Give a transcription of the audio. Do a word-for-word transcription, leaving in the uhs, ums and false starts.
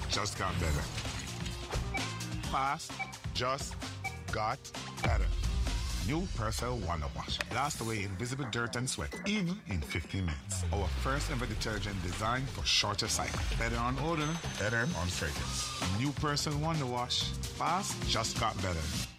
just got better. Fast just got better. New Persil Wonder Wash. Blast away invisible dirt and sweat, even in fifteen minutes. Our first ever detergent designed for shorter cycle. Better on odor, better on fragrance. New Persil Wonder Wash. Fast just got better.